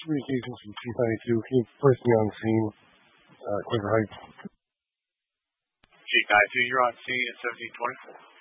communications from Chief 92. Can you place me on scene, Quaker Heights? Chief 92, you're on scene at 1724.